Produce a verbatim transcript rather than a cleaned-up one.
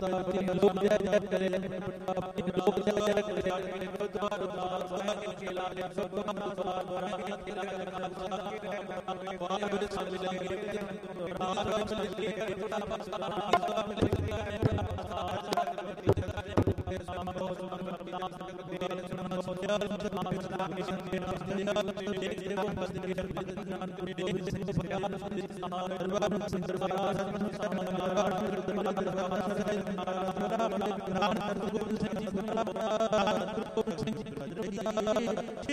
ਲੋਕ ਜੈ ਜੈ ਕਰੇ ਲੋਕ ਜੈ ਜੈ ਕਰੇ ਦੁਆਰ ਉਦਾਰ ਸਾਹਿਬ ਕੇ ਲਾਲੇ ਸਭ ਮਨ ਸਵਾਰ ਬਰਾਂਗੇ ਕੇ ਲਾਲੇ ਵਾਹਿਗੁਰੂ ਸਾਹਿਬ ਜੀ ਦੇ ਰਾਜ ਵਿੱਚ ਲਿਖੇ ਬੜਾ ਬਸਤਾਨਾ ਸਾਹਿਬ ਲਿਖੇ ਸਾਮੋ ਸੁਨਮਤਾਂ ਦੇ ਸੁਨਮ ਸੋਚਿਆ ਨਾਮ ਨਾਮ ਮਿਸ਼ਨ ਦੇ ਨਾਮ ਦੇ ਦੇ ਬਸਤੀ ਦੇ ਜਨ ਦੇ ਸਿੰਘ ਭਗਿਆ ਸੁਨਿ ਸਮਾਨ ਦਰਬਾਰ ਸੁੰਦਰ ਸਾਰਾ ਸਮਾਨ ਦਰਬਾਰ ਦਰਬਾਰ ਦਰਬਾਰ ਨਾਮ ਨਾਮ ਗੁਰੂ ਸਿੰਘ ਜੀ ਗੁਰੂ ਸਿੰਘ ਜੀ